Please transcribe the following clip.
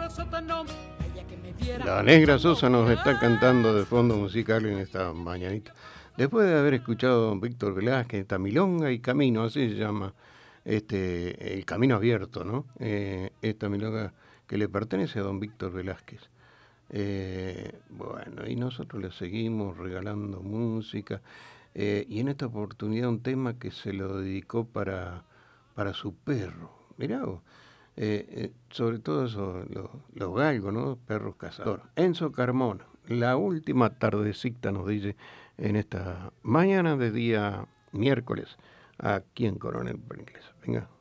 La Negra Sosa nos está cantando de fondo musical en esta mañanita. Después de haber escuchado a don Víctor Velázquez, esta milonga y camino, así se llama, el camino abierto, ¿no? Esta milonga que le pertenece a don Víctor Velázquez. Bueno, y nosotros le seguimos regalando música. Y en esta oportunidad un tema que se lo dedicó para su perro. Mirá vos. Sobre todo eso, los galgos, ¿no? Perros cazadores. Enzo Carmona, la última tardecita nos dice en esta mañana de día miércoles aquí en Coronel Pringles. Venga.